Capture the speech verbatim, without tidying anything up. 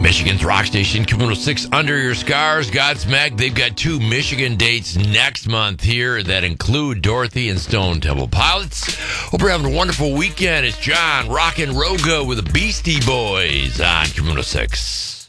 Michigan's rock station, Q one oh six, Under Your Scars, Godsmack. They've got two Michigan dates next month here that include Dorothy and Stone Temple Pilots. Hope you're having a wonderful weekend. It's John Rockin' Rogo with the Beastie Boys on Q one oh six.